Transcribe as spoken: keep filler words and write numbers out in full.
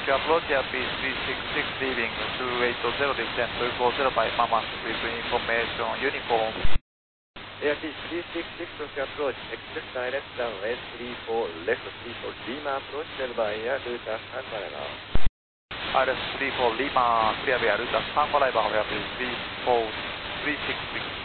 Tokyo approach Airbus three six six leaving two eight zero descent two four zero by Mama with information uniform. Airbus three six six Tokyo approach, exit direct runway three four left three four Lima approach, clear by air, route as and arrival. Iris three four Lima, clear by air, route as and arrival, Airbus three four three six six.